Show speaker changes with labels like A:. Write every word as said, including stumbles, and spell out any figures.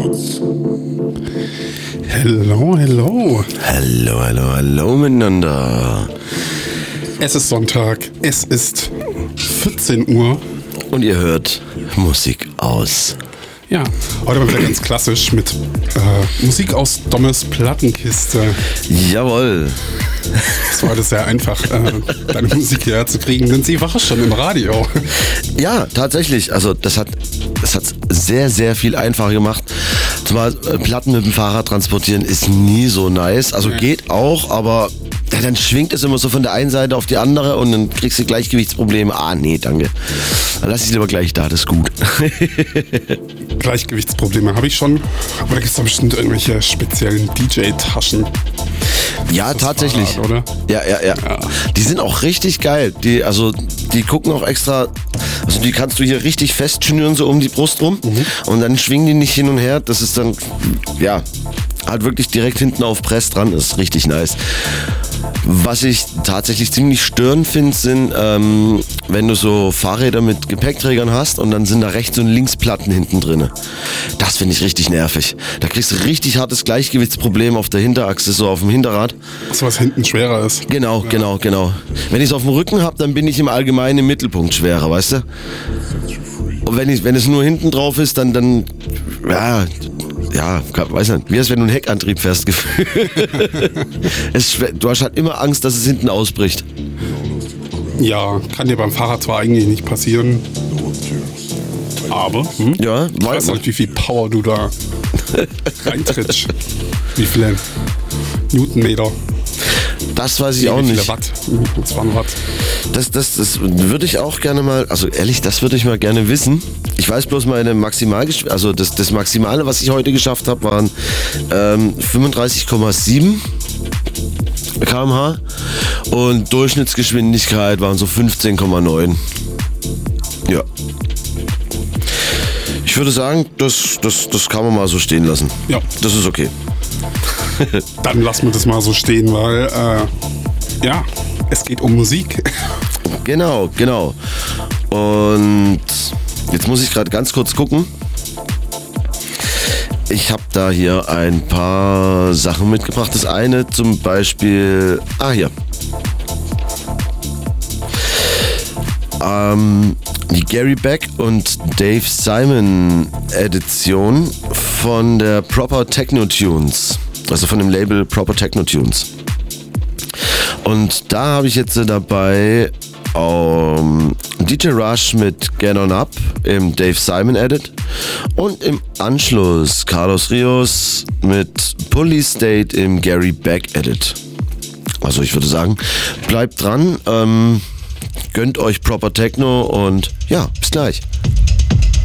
A: Hello, hello.
B: Hallo, hallo, hallo miteinander.
A: Es ist Sonntag, es ist vierzehn Uhr.
B: Und ihr hört Musik aus.
A: Ja, heute mal wieder ganz klassisch mit äh, Musik aus Dommes Plattenkiste.
B: Jawohl.
A: Es war alles sehr einfach, äh, deine Musik hierher zu kriegen, denn sie war schon im Radio.
B: Ja, tatsächlich. Also das hat das hat sehr, sehr viel einfacher gemacht. Zumal äh, Platten mit dem Fahrrad transportieren ist nie so nice. Also
A: ja. Geht
B: auch, aber ja, dann schwingt es immer so von der einen Seite auf die andere und dann kriegst du Gleichgewichtsprobleme. Ah, nee, danke. Dann lass ich lieber gleich da, das ist gut.
A: Gleichgewichtsprobleme habe ich schon, aber da gibt es doch bestimmt irgendwelche speziellen D J-Taschen.
B: Ja, tatsächlich.
A: Fahrrad, oder?
B: Ja, ja, ja, ja. Die sind auch richtig geil. Die, also, die gucken auch extra, also die kannst du hier richtig festschnüren, so um die Brust rum. Mhm. Und dann schwingen die nicht hin und her. Das ist dann, ja, halt wirklich direkt hinten auf Press dran. Das ist richtig nice. Was ich tatsächlich ziemlich störend finde, sind, ähm, wenn du so Fahrräder mit Gepäckträgern hast und dann sind da rechts und links Platten hinten drin. Das finde ich richtig nervig. Da kriegst du richtig hartes Gleichgewichtsproblem auf der Hinterachse, so auf dem Hinterrad.
A: So was hinten schwerer ist.
B: Genau,
A: ja.
B: genau, genau. Wenn ich es auf dem Rücken habe, dann bin ich im Allgemeinen im Mittelpunkt schwerer, weißt du? Und wenn, ich, wenn es nur hinten drauf ist, dann, dann ja... Ja, weiß nicht, wie ist, wenn du einen Heckantrieb fährst? es, du hast halt immer Angst, dass es hinten ausbricht.
A: Ja, kann dir beim Fahrrad zwar eigentlich nicht passieren, aber hm?
B: ja,
A: ich weiß nicht, wie viel Power du da reintrittst. Wie viele Newtonmeter.
B: Das weiß ich
A: wie
B: auch
A: wie
B: nicht.
A: Viele Watt. Das waren Watt.
B: Das, das, das würde ich auch gerne mal, also ehrlich, das würde ich mal gerne wissen. Ich weiß bloß meine Maximalgeschwindigkeit, also das, das Maximale, was ich heute geschafft habe, waren ähm, fünfunddreißig Komma sieben Kilometer pro Stunde und Durchschnittsgeschwindigkeit waren so fünfzehn Komma neun. Ja. Ich würde sagen, das, das, das kann man mal so stehen lassen.
A: Ja.
B: Das ist okay.
A: Dann lassen wir das mal so stehen, weil äh, ja, es geht um Musik.
B: Genau, genau. Und jetzt muss ich gerade ganz kurz gucken. Ich habe da hier ein paar Sachen mitgebracht. Das eine zum Beispiel... Ah, hier. Ähm, die Gary Beck und Dave Simon Edition von der Proper Techno Tunes. Also von dem Label Proper Techno Tunes. Und da habe ich jetzt dabei um, D J Rush mit Get On Up im Dave Simon Edit und im Anschluss Carlos Rios mit Police State im Gary Beck Edit. Also ich würde sagen, bleibt dran, ähm, gönnt euch Proper Techno und ja, bis gleich.